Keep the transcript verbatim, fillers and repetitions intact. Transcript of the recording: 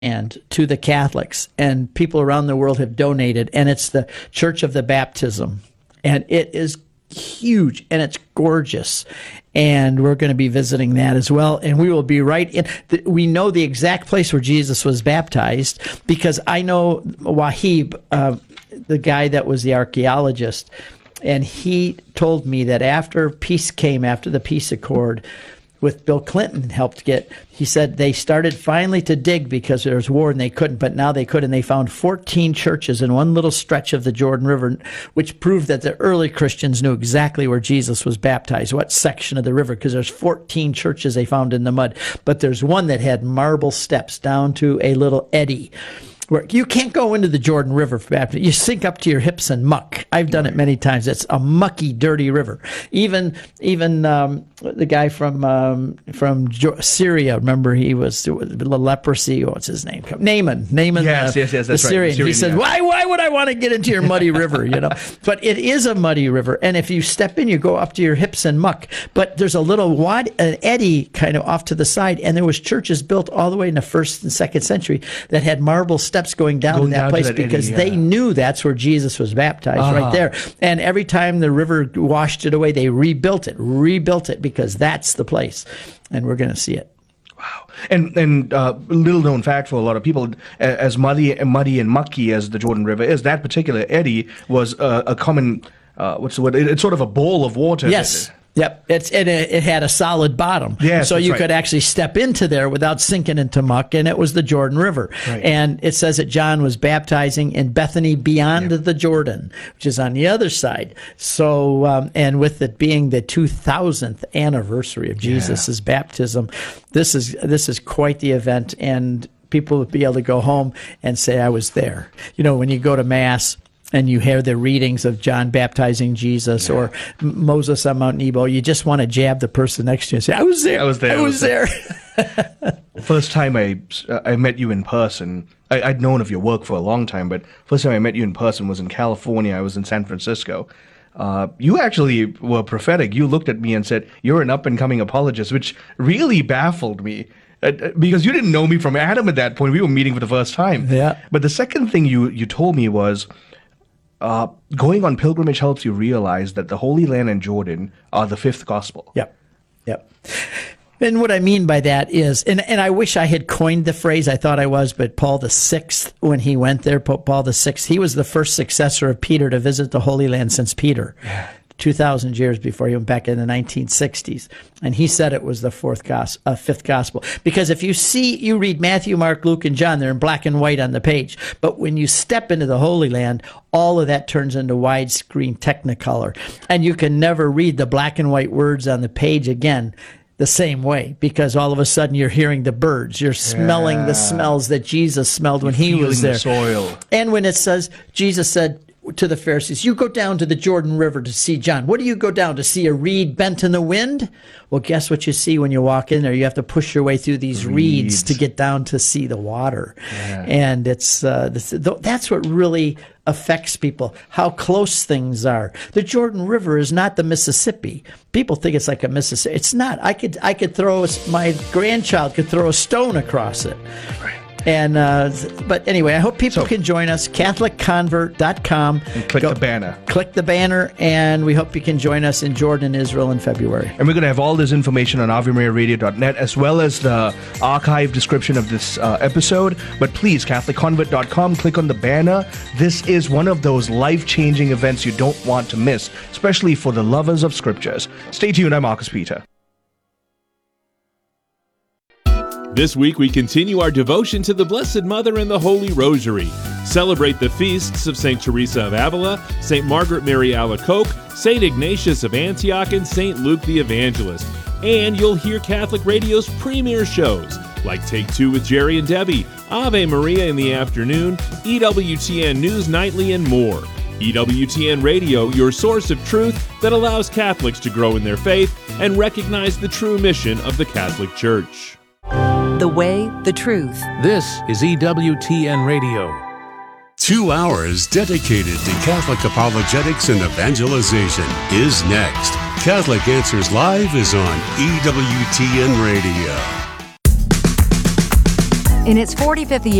and to the Catholics, and people around the world have donated, and it's the Church of the Baptism, and it is huge and it's gorgeous, and we're going to be visiting that as well, and we will be right in the, we know the exact place where Jesus was baptized, because I know Wahib, uh, the guy that was the archaeologist, and he told me that after peace came, after the peace accord with Bill Clinton helped get, he said they started finally to dig because there was war and they couldn't, but now they could, and they found fourteen churches in one little stretch of the Jordan River, which proved that the early Christians knew exactly where Jesus was baptized, what section of the river, because there's fourteen churches they found in the mud, but there's one that had marble steps down to a little eddy. Where you can't go into the Jordan River for baptism. You sink up to your hips in muck. I've done it many times. It's a mucky, dirty river. Even even um, the guy from um, from Syria, remember, he was the leprosy. What's his name? Naaman. Naaman. Yes, uh, yes, yes. That's the right. Syrian. Syrian, He said, yeah. "Why, why would I want to get into your muddy river?" You know. But it is a muddy river, and if you step in, you go up to your hips in muck. But there's a little wad, an eddy kind of off to the side, and there was churches built all the way in the first and second century that had marble steps going down Going in that down to place that because eddy, they yeah. knew that's where Jesus was baptized, Ah. right there. And every time the river washed it away, they rebuilt it, rebuilt it, because that's the place. And we're going to see it. Wow. And and uh, little known fact for a lot of people, a- as muddy, muddy and mucky as the Jordan River is, that particular eddy was uh, a common, uh, what's the word? It, it's sort of a bowl of water. Yes. Yep, it's it, it had a solid bottom, Yes, so that's you right. could actually step into there without sinking into muck, and it was the Jordan River. Right. And it says that John was baptizing in Bethany beyond the Jordan, which is on the other side. So, um, and with it being the two thousandth anniversary of Jesus' baptism, this is this is quite the event, and people will be able to go home and say, "I was there." You know, when you go to Mass and you hear the readings of John baptizing Jesus, yeah. or M- Moses on Mount Nebo, you just want to jab the person next to you and say, I was there. I was there. I was there. First time I, I met you in person, I, I'd known of your work for a long time, but first time I met you in person was in California. I was in San Francisco. Uh, you actually were prophetic. You looked at me and said, you're an up-and-coming apologist, which really baffled me. Uh, because you didn't know me from Adam at that point. We were meeting for the first time. Yeah. But the second thing you, you told me was, Uh, going on pilgrimage helps you realize that the Holy Land and Jordan are the fifth gospel. Yep. Yep. And what I mean by that is, and, and I wish I had coined the phrase, I thought I was, but Paul the Sixth, when he went there, Pope Paul the Sixth, he was the first successor of Peter to visit the Holy Land since Peter. Yeah. two thousand years before he went back in the nineteen sixties. And he said it was the fourth gos- uh, fifth gospel. Because if you see, you read Matthew, Mark, Luke, and John, they're in black and white on the page. But when you step into the Holy Land, all of that turns into widescreen Technicolor. And you can never read the black and white words on the page again the same way, because all of a sudden you're hearing the birds. You're smelling Yeah. the smells that Jesus smelled when he was there. The soil. And when it says, Jesus said to the Pharisees, you go down to the Jordan River to see John. What do you go down to see? A reed bent in the wind? Well, guess what you see when you walk in there? You have to push your way through these reeds, Reeds. to get down to see the water. Yeah. And it's uh, this, that's what really affects people, how close things are. The Jordan River is not the Mississippi. People think it's like a Mississippi. It's not. I could I could throw a, my grandchild could throw a stone across it. Right. And uh, but anyway, I hope people So- can join us. Catholic Convert dot com. And click the banner. Click the banner, and we hope you can join us in Jordan, Israel in February. And we're going to have all this information on ave maria radio dot net, as well as the archive description of this uh, episode. But please, Catholic Convert dot com, click on the banner. This is one of those life-changing events you don't want to miss, especially for the lovers of scriptures. Stay tuned. I'm Marcus Peter. This week we continue our devotion to the Blessed Mother and the Holy Rosary. Celebrate the feasts of Saint Teresa of Avila, Saint Margaret Mary Alacoque, Saint Ignatius of Antioch, and Saint Luke the Evangelist. And you'll hear Catholic Radio's premier shows, like Take Two with Jerry and Debbie, Ave Maria in the afternoon, E W T N News Nightly, and more. E W T N Radio, your source of truth that allows Catholics to grow in their faith and recognize the true mission of the Catholic Church. The Way, the Truth. This is E W T N Radio. Two hours dedicated to Catholic apologetics and evangelization is next. Catholic Answers Live is on E W T N Radio. In its forty-fifth year,